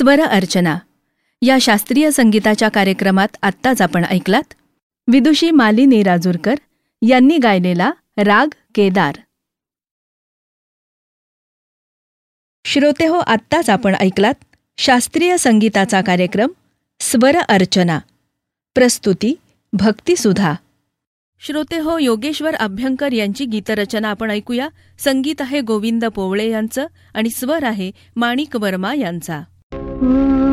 स्वर अर्चना या शास्त्रीय संगीताच्या कार्यक्रमात आत्ताच आपण ऐकलात विदुषी मालिनी राजूरकर यांनी गायलेला राग केदार. श्रोते हो, आत्ताच आपण ऐकलात शास्त्रीय संगीताचा कार्यक्रम स्वर अर्चना. प्रस्तुती भक्तिसुधा. श्रोते हो, योगेश्वर अभ्यंकर यांची गीतरचना आपण ऐकूया. संगीत आहे गोविंद पोवळे यांचं आणि स्वर आहे माणिक वर्मा यांचा.